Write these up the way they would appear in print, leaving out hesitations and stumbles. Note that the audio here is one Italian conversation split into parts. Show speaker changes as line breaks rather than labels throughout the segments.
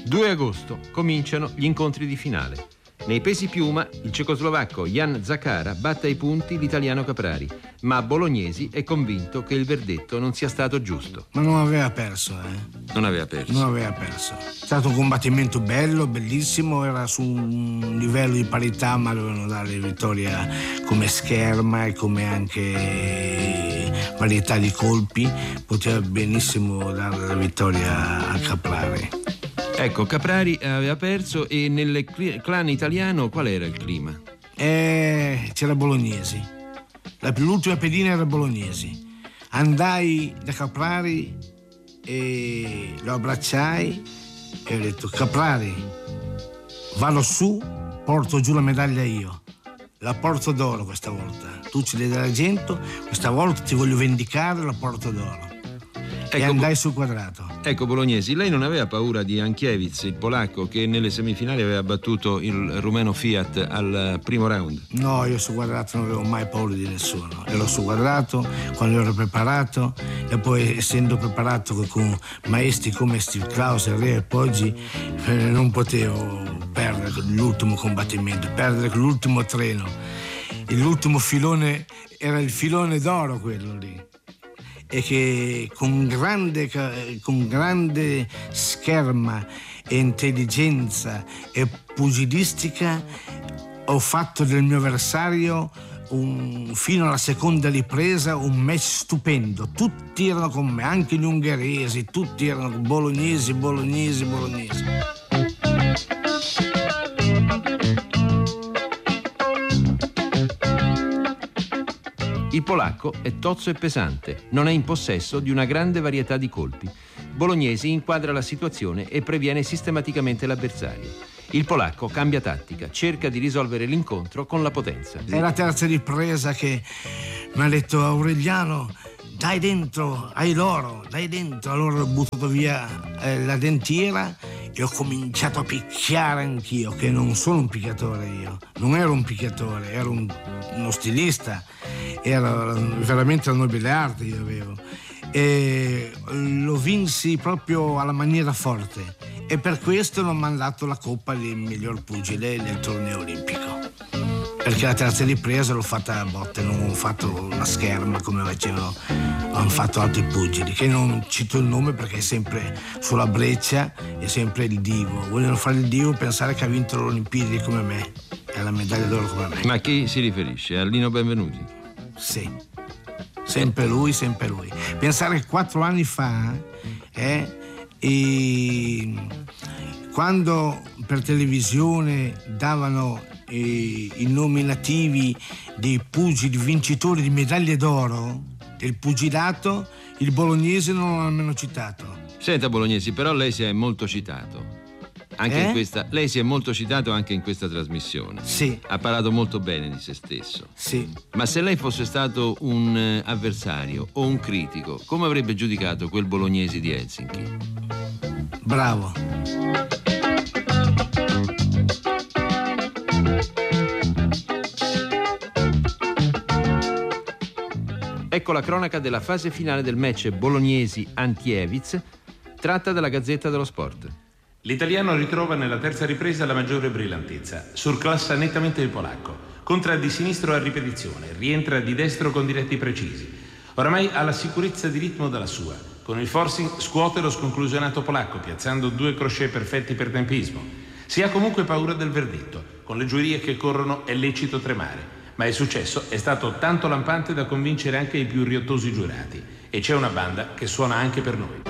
2 agosto cominciano gli incontri di finale. Nei pesi piuma il cecoslovacco Jan Zakara batte ai punti l'italiano Caprari, ma Bolognesi è convinto che il verdetto non sia stato giusto.
Ma non aveva perso,
Non aveva perso.
Non aveva perso. È stato un combattimento bello, bellissimo, era su un livello di parità, ma dovevano dare vittoria come scherma e come anche varietà di colpi. Poteva benissimo dare la vittoria a Caprari.
Ecco, Caprari aveva perso e nel clan italiano qual era il clima?
C'era Bolognesi. L'ultima pedina era Bolognesi. Andai da Caprari e lo abbracciai e ho detto: Caprari, vado su, porto giù la medaglia io. La porto d'oro questa volta. Tu ci dai d'argento, questa volta ti voglio vendicare, la porto d'oro. E andai sul quadrato.
Ecco, Bolognesi, lei non aveva paura di Ankiewicz, il polacco, che nelle semifinali aveva battuto il rumeno Fiat al primo round?
No, io sul quadrato non avevo mai paura di nessuno. Ero sul quadrato quando ero preparato, e poi essendo preparato con maestri come Steve Klaus e Rea e Poggi, non potevo perdere l'ultimo combattimento, perdere l'ultimo treno. L'ultimo filone era il filone d'oro, quello lì. E che con grande scherma e intelligenza e pugilistica ho fatto del mio avversario fino alla seconda ripresa un match stupendo. Tutti erano con me, anche gli ungheresi, tutti erano bolognesi.
Il polacco è tozzo e pesante, non è in possesso di una grande varietà di colpi. Bolognesi inquadra la situazione e previene sistematicamente l'avversario. Il polacco cambia tattica, cerca di risolvere l'incontro con la potenza.
È la terza ripresa che mi ha detto: Aureliano, dai dentro, hai l'oro, dai dentro. Allora ho buttato via la dentiera e ho cominciato a picchiare anch'io, che non sono un picchiatore io. Non ero un picchiatore, ero uno stilista. Era veramente la nobile arte io avevo. E lo vinsi proprio alla maniera forte. E per questo non mi hanno dato la coppa di miglior pugile del torneo olimpico. Perché la terza ripresa l'ho fatta a botte, non ho fatto una scherma come hanno fatto altri pugili, che non cito il nome perché è sempre sulla breccia, è sempre il divo. Vogliono fare il divo, pensare che ha vinto le Olimpiadi come me, e la medaglia d'oro come me.
Ma a chi si riferisce? A Lino Benvenuti?
Sì, sempre lui. Pensare che 4 anni fa, quando per televisione davano i nominativi dei pugili vincitori di medaglie d'oro del pugilato, il Bolognese non l'ha nemmeno citato.
Senta, Bolognesi, però lei si è molto citato. Lei si è molto citato anche in questa trasmissione.
Sì.
Ha parlato molto bene di se stesso.
Sì.
Ma se lei fosse stato un avversario o un critico, come avrebbe giudicato quel Bolognesi di Helsinki?
Bravo.
Ecco la cronaca della fase finale del match Bolognesi-Ankiewicz, tratta dalla Gazzetta dello Sport.
L'italiano ritrova nella terza ripresa la maggiore brillantezza, surclassa nettamente il polacco, contra di sinistro a ripetizione, rientra di destro con diretti precisi. Oramai ha la sicurezza di ritmo dalla sua, con il forcing scuote lo sconclusionato polacco, piazzando 2 crochet perfetti per tempismo. Si ha comunque paura del verdetto, con le giurie che corrono è lecito tremare, ma il successo è stato tanto lampante da convincere anche i più riottosi giurati, e c'è una banda che suona anche per noi.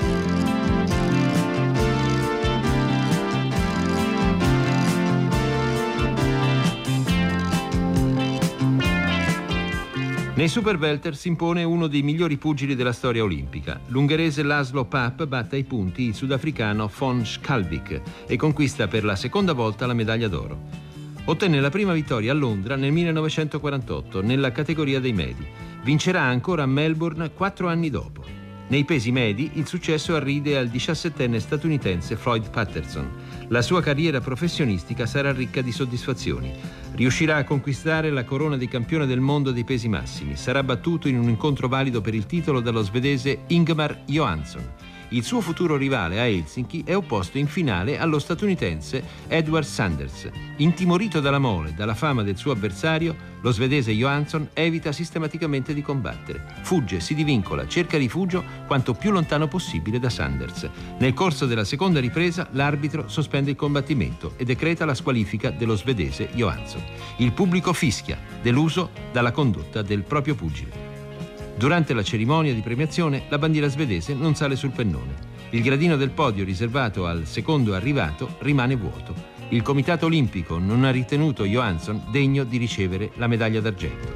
Nei super welter si impone uno dei migliori pugili della storia olimpica. L'ungherese Laszlo Papp batte ai punti il sudafricano von Skalvik e conquista per la seconda volta la medaglia d'oro. Ottenne la prima vittoria a Londra nel 1948 nella categoria dei medi. Vincerà ancora a Melbourne 4 anni dopo. Nei pesi medi il successo arride al 17enne statunitense Floyd Patterson. La sua carriera professionistica sarà ricca di soddisfazioni. Riuscirà a conquistare la corona di campione del mondo dei pesi massimi. Sarà battuto in un incontro valido per il titolo dallo svedese Ingemar Johansson. Il suo futuro rivale a Helsinki è opposto in finale allo statunitense Edward Sanders. Intimorito dalla mole, dalla fama del suo avversario, lo svedese Johansson evita sistematicamente di combattere. Fugge, si divincola, cerca rifugio quanto più lontano possibile da Sanders. Nel corso della seconda ripresa l'arbitro sospende il combattimento e decreta la squalifica dello svedese Johansson. Il pubblico fischia, deluso dalla condotta del proprio pugile. Durante la cerimonia di premiazione la bandiera svedese non sale sul pennone. Il gradino del podio riservato al secondo arrivato rimane vuoto. Il Comitato Olimpico non ha ritenuto Johansson degno di ricevere la medaglia d'argento.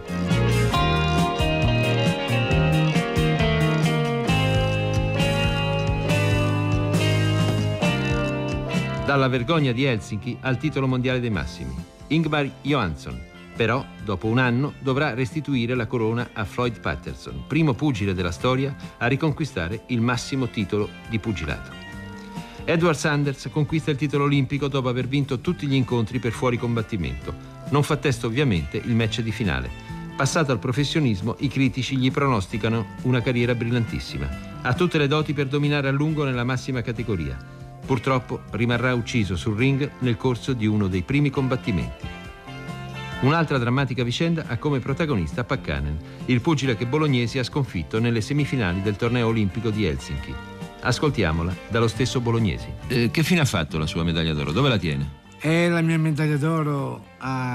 Dalla vergogna di Helsinki al titolo mondiale dei massimi. Ingmar Johansson. Però, dopo un anno, dovrà restituire la corona a Floyd Patterson, primo pugile della storia a riconquistare il massimo titolo di pugilato. Edward Sanders conquista il titolo olimpico dopo aver vinto tutti gli incontri per fuori combattimento. Non fa testo ovviamente il match di finale. Passato al professionismo, i critici gli pronosticano una carriera brillantissima. Ha tutte le doti per dominare a lungo nella massima categoria. Purtroppo rimarrà ucciso sul ring nel corso di uno dei primi combattimenti. Un'altra drammatica vicenda ha come protagonista Pakkanen, il pugile che Bolognesi ha sconfitto nelle semifinali del torneo olimpico di Helsinki. Ascoltiamola dallo stesso Bolognesi. Che fine ha fatto la sua medaglia d'oro? Dove la tiene?
La mia medaglia d'oro,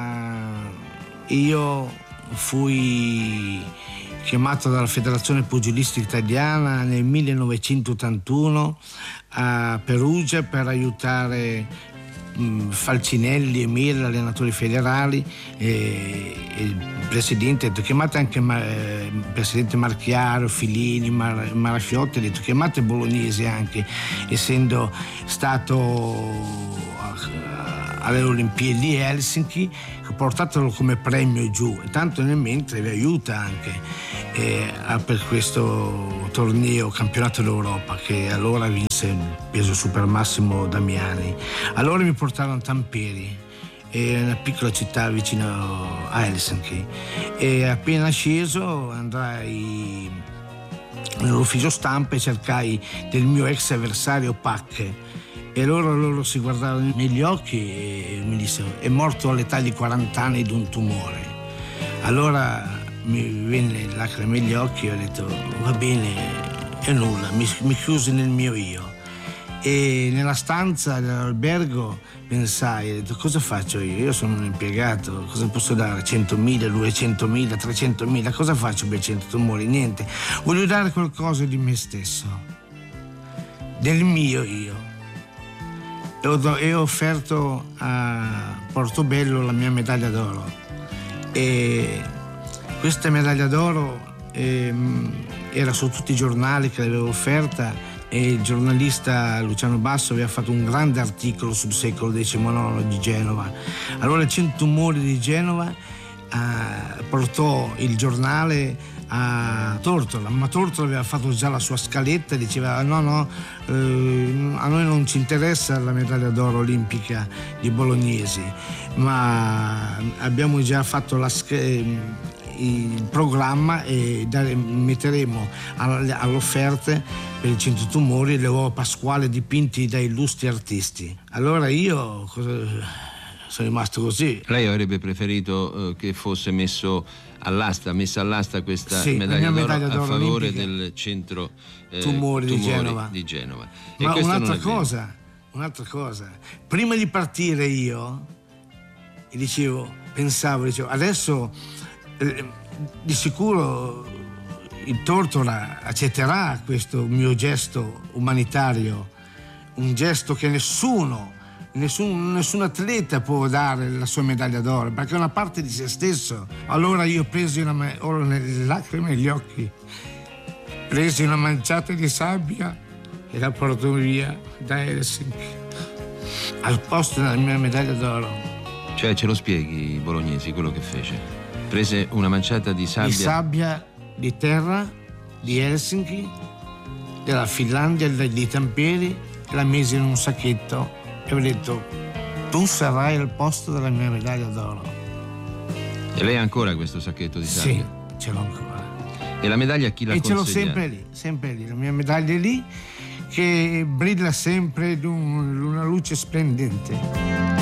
io fui chiamato dalla Federazione Pugilistica Italiana nel 1981 a Perugia per aiutare Falcinelli e Mir, allenatori federali, il presidente, chiamate anche il presidente Marchiaro, Filini, Marafiotti, ha detto chiamate Bolognesi anche, essendo stato alle Olimpiadi di Helsinki, portatelo come premio giù, e tanto nel mentre vi aiuta anche per questo torneo campionato d'Europa che allora vinse il peso super massimo Damiani. Allora mi portarono a Tampere, una piccola città vicino a Helsinki, e appena sceso andai nell'ufficio stampa e cercai del mio ex avversario Pacche, e loro si guardarono negli occhi e mi dissero: è morto all'età di 40 anni di un tumore. Allora mi venne lacrime negli occhi e ho detto va bene, e nulla, mi chiusi nel mio io, e nella stanza dell'albergo pensai, ho detto cosa faccio io sono un impiegato, cosa posso dare? 100.000, 200.000, 300.000, cosa faccio per 100 tumori? Niente, voglio dare qualcosa di me stesso, del mio io. E ho offerto a Portobello la mia medaglia d'oro, e questa medaglia d'oro era su tutti i giornali che l'avevo offerta, e il giornalista Luciano Basso aveva fatto un grande articolo sul secolo XIX di Genova. Allora il Centro Tumori di Genova portò il giornale a Tortola, ma Tortola aveva fatto già la sua scaletta e diceva no, a noi non ci interessa la medaglia d'oro olimpica di Bolognesi, ma abbiamo già fatto il programma e metteremo all'offerta per il Centro Tumori le uova pasquali dipinti da illustri artisti. Allora io sono rimasto così.
Lei avrebbe preferito che fosse messa all'asta questa medaglia d'oro a favore olimpica del Centro Tumori di Genova. E
ma un'altra cosa, prima di partire io pensavo adesso di sicuro il Tortora accetterà questo mio gesto umanitario, un gesto che nessun atleta può dare la sua medaglia d'oro, perché è una parte di se stesso. Allora io presi le lacrime negli occhi, presi una manciata di sabbia e la porto via da Helsinki al posto della mia medaglia d'oro.
Cioè, ce lo spieghi, Bolognesi, quello che fece? Prese una manciata di sabbia
di terra di Helsinki, della Finlandia, di Tampere, e la mise in un sacchetto e ho detto tu sarai al posto della mia medaglia d'oro.
E lei ha ancora questo sacchetto di sabbia?
Sì, ce l'ho ancora.
E la medaglia chi l'ha consegna?
E ce l'ho sempre lì, la mia medaglia è lì, che brilla sempre di una luce splendente.